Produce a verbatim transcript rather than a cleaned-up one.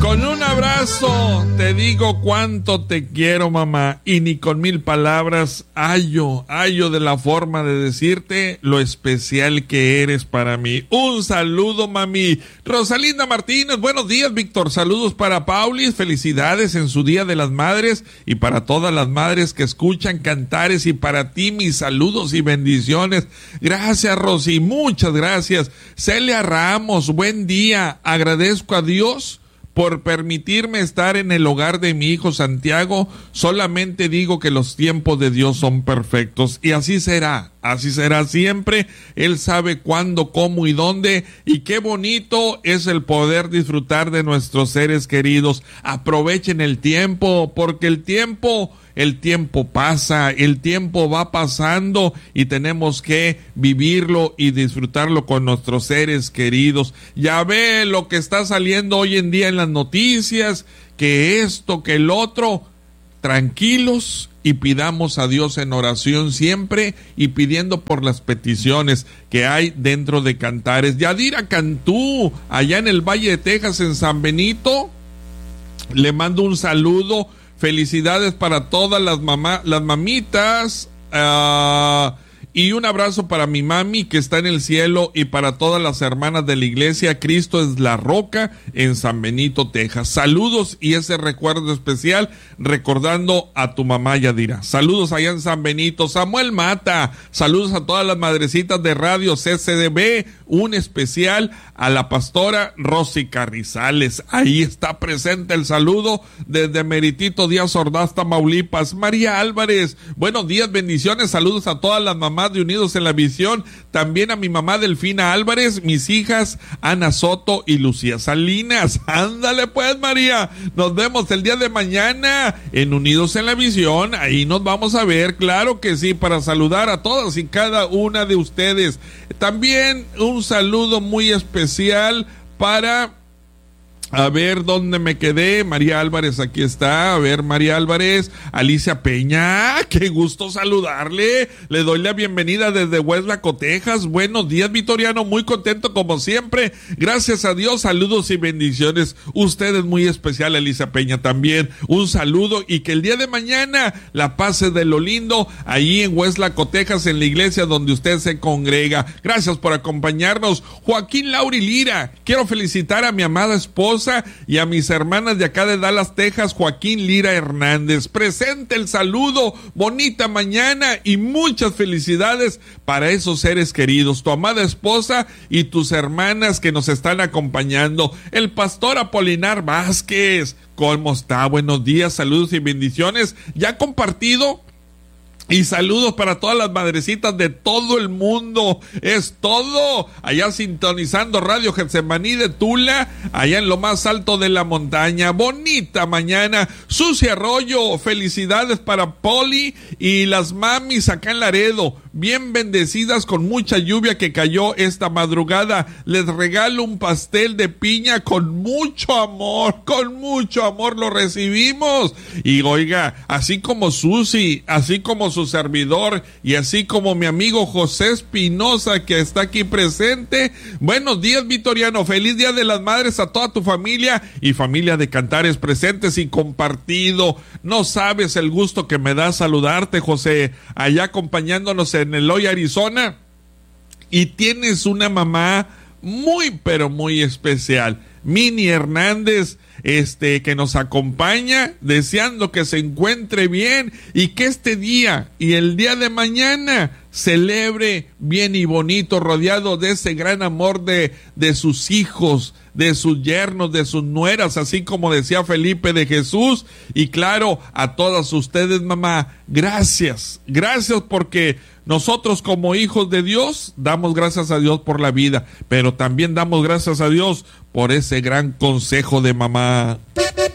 Con un abrazo te digo cuánto te quiero, mamá, y ni con mil palabras hallo, hallo de la forma de decirte lo especial que eres para mí. Un saludo, mami. Rosalinda Martínez, buenos días, Víctor. Saludos para Paulis, felicidades en su Día de las Madres y para todas las madres que escuchan Cantares, y para ti mis saludos y bendiciones. Gracias, Rosy, muchas gracias. Celia Ramos, buen día. Agradezco a Dios por permitirme estar en el hogar de mi hijo Santiago. Solamente digo que los tiempos de Dios son perfectos, y así será, así será siempre. Él sabe cuándo, cómo y dónde, y qué bonito es el poder disfrutar de nuestros seres queridos. Aprovechen el tiempo, porque el tiempo El tiempo pasa, el tiempo va pasando y tenemos que vivirlo y disfrutarlo con nuestros seres queridos. Ya ve lo que está saliendo hoy en día en las noticias, que esto, que el otro. Tranquilos y pidamos a Dios en oración siempre, y pidiendo por las peticiones que hay dentro de Cantares. Yadira Cantú, allá en el Valle de Texas, en San Benito, le mando un saludo. Felicidades para todas las mamás, las mamitas, uh, y un abrazo para mi mami que está en el cielo, y para todas las hermanas de la iglesia Cristo es la Roca en San Benito, Texas. Saludos y ese recuerdo especial recordando a tu mamá, Yadira. Saludos allá en San Benito. Samuel Mata, saludos a todas las madrecitas de Radio C C D B, un especial a la pastora Rosy Carrizales. Ahí está presente el saludo desde Meritito Díaz Ordaz, Tamaulipas. María Álvarez, buenos días, bendiciones, saludos a todas las mamás de Unidos en la Visión, también a mi mamá Delfina Álvarez, mis hijas Ana Soto y Lucía Salinas. Ándale pues, María, nos vemos el día de mañana en Unidos en la Visión, ahí nos vamos a ver, claro que sí, para saludar a todas y cada una de ustedes. También un saludo muy especial para, a ver dónde me quedé, María Álvarez, aquí está, a ver, María Álvarez, Alicia Peña, qué gusto saludarle, le doy la bienvenida desde Hueslaco, Texas. Buenos días, Vitoriano, muy contento como siempre, gracias a Dios, saludos y bendiciones. Usted es muy especial, Alicia Peña, también un saludo, y que el día de mañana la pase de lo lindo ahí en Hueslaco, Texas, en la iglesia donde usted se congrega. Gracias por acompañarnos. Joaquín Lauri Lira, quiero felicitar a mi amada esposa y a mis hermanas de acá de Dallas, Texas, Joaquín Lira Hernández. Presente el saludo, bonita mañana y muchas felicidades para esos seres queridos, tu amada esposa y tus hermanas que nos están acompañando. El pastor Apolinar Vázquez, ¿cómo está? Buenos días, saludos y bendiciones. ¿Ya compartido? Y saludos para todas las madrecitas de todo el mundo. Es todo. Allá sintonizando Radio Getsemaní de Tula, allá en lo más alto de la montaña. Bonita mañana. Susi Arroyo, felicidades para Poli y las mamis acá en Laredo. Bien bendecidas con mucha lluvia que cayó esta madrugada. Les regalo un pastel de piña con mucho amor. Con mucho amor lo recibimos. Y oiga, así como Susi, así como su servidor y así como mi amigo José Espinosa que está aquí presente. Buenos días, Vitoriano, feliz Día de las Madres a toda tu familia y familia de Cantares presentes y compartido. No sabes el gusto que me da saludarte, José, allá acompañándonos en Eloy, Arizona, y tienes una mamá muy pero muy especial, Mini Hernández, este, que nos acompaña, deseando que se encuentre bien y que este día y el día de mañana celebre bien y bonito, rodeado de ese gran amor de, de sus hijos, de sus yernos, de sus nueras, así como decía Felipe de Jesús. Y claro, a todas ustedes, mamá, gracias, gracias, porque nosotros como hijos de Dios damos gracias a Dios por la vida, pero también damos gracias a Dios por ese gran consejo de mamá.